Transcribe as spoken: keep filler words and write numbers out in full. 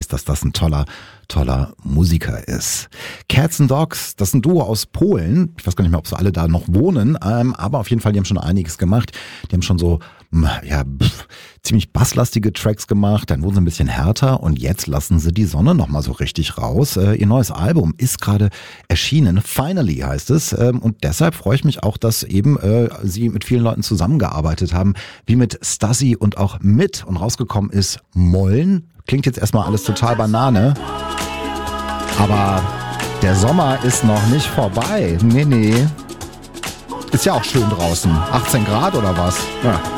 dass das ein toller, toller Musiker ist. Cats and Dogs, das ist ein Duo aus Polen. Ich weiß gar nicht mehr, ob sie alle da noch wohnen, ähm, aber auf jeden Fall, die haben schon einiges gemacht. Die haben schon so, ja, pff, ziemlich basslastige Tracks gemacht, dann wurden sie ein bisschen härter und jetzt lassen sie die Sonne nochmal so richtig raus. Äh, ihr neues Album ist gerade erschienen, Finally heißt es, ähm, und deshalb freue ich mich auch, dass eben äh, sie mit vielen Leuten zusammengearbeitet haben, wie mit Stassi und auch mit, und rausgekommen ist Mollen. Klingt jetzt erstmal alles total Banane, aber der Sommer ist noch nicht vorbei. Nee, nee. Ist ja auch schön draußen. achtzehn Grad oder was? Ja.